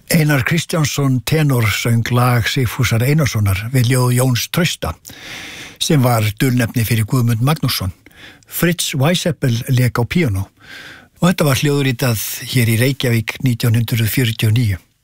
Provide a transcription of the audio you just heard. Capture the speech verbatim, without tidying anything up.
Einar Kristjánsson tenor söng lag Sigfúsar Einarssonar við ljóð Jóns Trausta sem var dulnefni fyrir Guðmund Magnússon. Fritz Weisseppel lék á píanó og þetta var hljóðritað hér í Reykjavík nítján hundruð fjörutíu og níu.